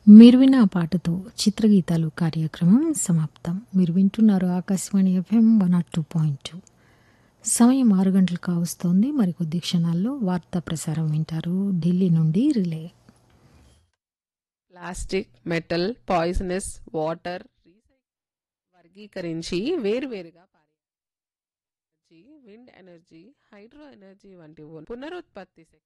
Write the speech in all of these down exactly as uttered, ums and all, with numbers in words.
మీరు విన్న ఆ పాటతో చిత్రగీతాలు కార్యక్రమం సమాప్తం. మీరు వింటున్నారు Akashvani FM one not two point two. సమయం ఆరు గంటలు కావస్తోంది. మరికొద్ది క్షణాల్లో వార్తా ప్రసారం వింటారు ఢిల్లీ నుండి relay. Plastic, metal, poisonous water వర్గీకరించి వేరువేరుగా పారేయాలి. విండ్ ఎనర్జీ, హైడ్రో ఎనర్జీ వంటి పునరుత్పత్తి శక్తి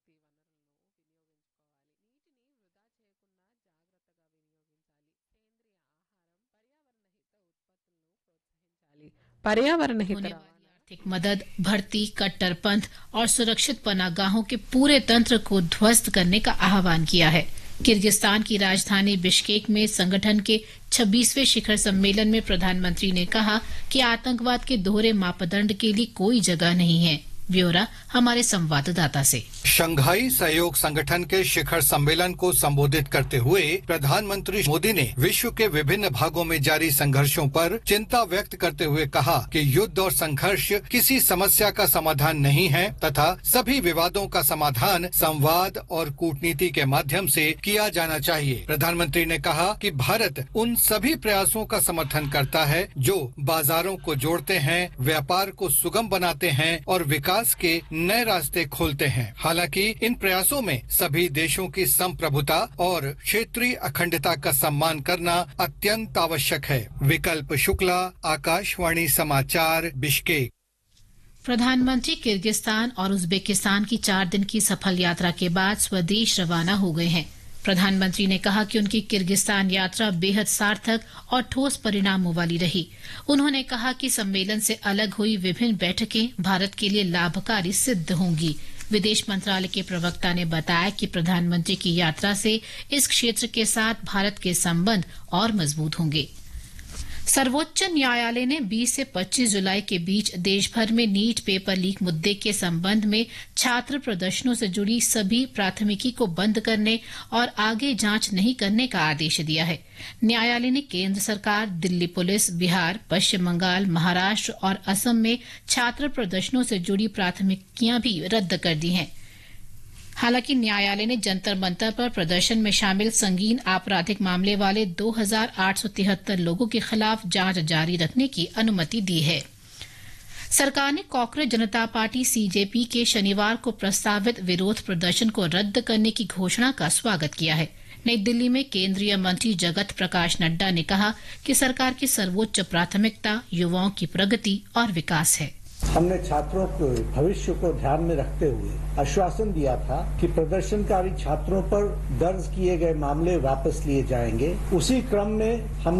पर्यावरण हित आर्थिक मदद, भर्ती, कट्टरपंथ और सुरक्षित पनाहगाहों के पूरे तंत्र को ध्वस्त करने का आह्वान किया है। किर्गिस्तान की राजधानी बिश्केक में संगठन के छब्बीसवें शिखर सम्मेलन में प्रधानमंत्री ने कहा कि आतंकवाद के दोहरे मापदंड के लिए कोई जगह नहीं है। ब्यौरा हमारे संवाददाता से। शंघाई सहयोग संगठन के शिखर सम्मेलन को संबोधित करते हुए प्रधानमंत्री मोदी ने विश्व के विभिन्न भागों में जारी संघर्षों पर चिंता व्यक्त करते हुए कहा कि युद्ध और संघर्ष किसी समस्या का समाधान नहीं है तथा सभी विवादों का समाधान संवाद और कूटनीति के माध्यम से किया जाना चाहिए। प्रधानमंत्री ने कहा कि भारत उन सभी प्रयासों का समर्थन करता है जो बाजारों को जोड़ते हैं, व्यापार को सुगम बनाते हैं और विकास के नए रास्ते खोलते हैं। हालांकि इन प्रयासों में सभी देशों की संप्रभुता और क्षेत्रीय अखंडता का सम्मान करना अत्यंत आवश्यक है। विकल्प शुक्ला, आकाशवाणी समाचार, बिश्केक। प्रधानमंत्री किर्गिस्तान और उज्बेकिस्तान की चार दिन की सफल यात्रा के बाद स्वदेश रवाना हो गए हैं। प्रधानमंत्री ने कहा कि उनकी किर्गिस्तान यात्रा बेहद सार्थक और ठोस परिणामों वाली रही। उन्होंने कहा कि सम्मेलन से अलग हुई विभिन्न बैठकें भारत के लिए लाभकारी सिद्ध होंगी। विदेश मंत्रालय के प्रवक्ता ने बताया कि प्रधानमंत्री की यात्रा से इस क्षेत्र के साथ भारत के संबंध और मजबूत होंगे। सर्वोच्च न्यायालय ने बीस से पच्चीस जुलाई के बीच देश भर में नीट पेपर लीक मुद्दे के संबंध में छात्र प्रदर्शनों से जुड़ी सभी प्राथमिकी को बंद करने और आगे जांच नहीं करने का आदेश दिया है। न्यायालय ने केंद्र सरकार, दिल्ली पुलिस, बिहार, पश्चिम बंगाल, महाराष्ट्र और असम में छात्र प्रदर्शनों से जुड़ी प्राथमिकियां भी रद्द कर दी हैं। हालांकि न्यायालय ने जंतर मंतर पर प्रदर्शन में शामिल संगीन आपराधिक मामले वाले दो हजार आठ सौ तिहत्तर लोगों के खिलाफ जांच जारी रखने की अनुमति दी है। सरकार ने कांग्रेस जनता पार्टी सीजेपी के शनिवार को प्रस्तावित विरोध प्रदर्शन को रद्द करने की घोषणा का स्वागत किया है। नई दिल्ली में केंद्रीय मंत्री जगत प्रकाश नड्डा ने कहा कि सरकार की सर्वोच्च प्राथमिकता युवाओं की प्रगति और विकास है। हमने छात्रों के भविष्य को ध्यान में रखते हुए आश्वासन दिया था कि प्रदर्शनकारी छात्रों पर दर्ज किए गए मामले वापस लिए जाएंगे। उसी क्रम में हम